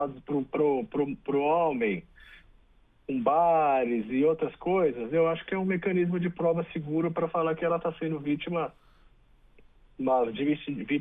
para o homem, com bares e outras coisas, eu acho que é um mecanismo de prova seguro para falar que ela está sendo vítima